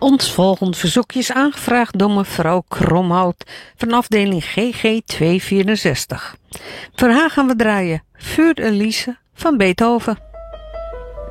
Ons volgende verzoekje is aangevraagd door mevrouw Kromhout van afdeling GG 264. Voor haar gaan we draaien Für Elise van Beethoven.